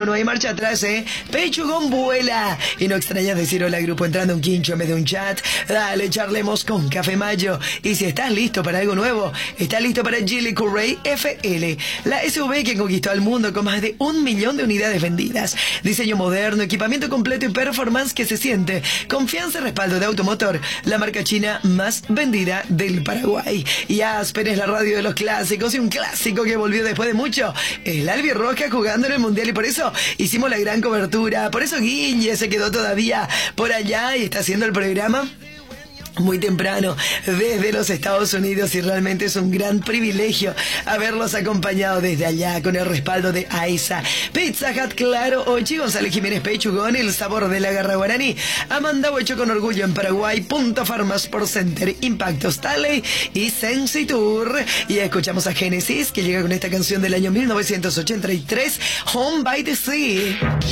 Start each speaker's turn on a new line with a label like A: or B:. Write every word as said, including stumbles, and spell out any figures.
A: no hay marcha atrás, ¿eh? Pechugón vuela. Y no extrañas decir hola al grupo entrando un quincho en vez de un chat. Dale, charlemos con Café Mayo. Y si estás listo para algo nuevo, estás listo para Geely Courage F L, la S U V que conquistó al mundo con más de un millón de unidades vendidas. Diseño moderno, equipamiento completo y performance que se siente. Confianza y respaldo de Automotor, la marca china más vendida del Paraguay. Y Aspen es la radio de los clásicos y un clásico que volvió después de mucho. El Albirroja jugando en el Mundial y por eso hicimos la gran cobertura. Por eso Guille se quedó todavía por allá y está haciendo el programa muy temprano desde los Estados Unidos y realmente es un gran privilegio haberlos acompañado desde allá con el respaldo de AISA, Pizza Hut, Claro, Ochi, González Jiménez Pechugón, el sabor de la garra guaraní, Amanda hecho con orgullo en Paraguay, Punto Farma Sport Center, Impacto Stanley y Sensi Tour. Y escuchamos a Genesis que llega con esta canción del año mil novecientos ochenta y tres, Home by the Sea.